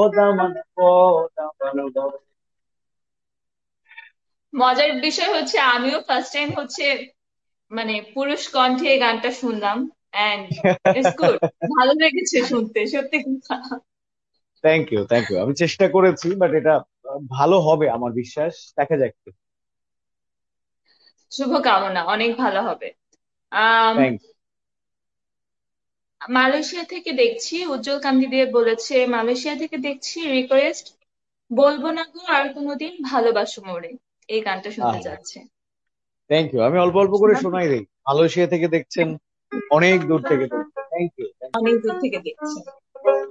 দামান। মজার বিষয় হচ্ছে আমিও ফার্স্ট টাইম হচ্ছে মানে পুরুষ কণ্ঠে এই গানটা শুনলাম, এন্ড ইটস গুড, ভালো লেগেছে শুনতে সত্যি কথা। Thank you, thank you. আমি চেষ্টা করেছি, বাট এটা ভালো হবে আমার বিশ্বাস। দেখা যাক। শুভকামনা, অনেক ভালো হবে। আম থ্যাংক। মালয়েশিয়া থেকে দেখছি উজ্জ্বল কান্তি দিয়ে বলেছে, মালয়েশিয়া থেকে দেখছি রিকোয়েস্ট, বলবো না গো আর কোনোদিন ভালোবাসো মোরে, এই গানটা শুনতে চাচ্ছে। Thank you. আমি অল্প অল্প করে শোনা শোনাই দিই। মালয়েশিয়া থেকে দেখছেন, অনেক দূর থেকে দেখছেন। Thank you. অনেক দূর থেকে দেখছে।